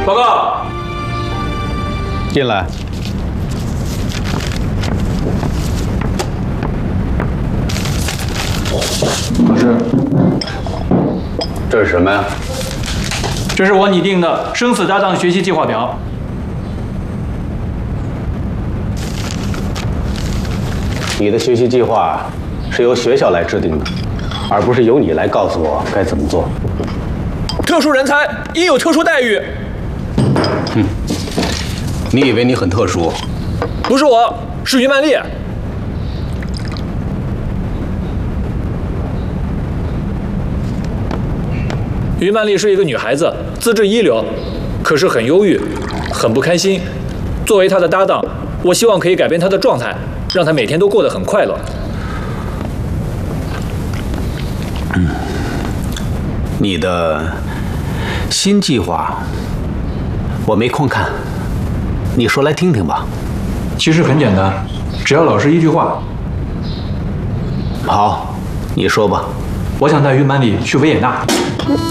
报告。 进来。 老师， 这是什么呀？ 这是我拟定的生死搭档学习计划表。 你的学习计划是由学校来制定的，而不是由你来告诉我该怎么做。 特殊人才应有特殊待遇。 你以为你很特殊？ 不是我，是于曼丽。于曼丽是一个女孩子，资质一流，可是很忧郁，很不开心。作为她的搭档，我希望可以改变她的状态，让她每天都过得很快乐。 你的新计划我没空看，你说来听听吧。 其实很简单，只要老师一句话。 好，你说吧。 我想带于曼丽去维也纳。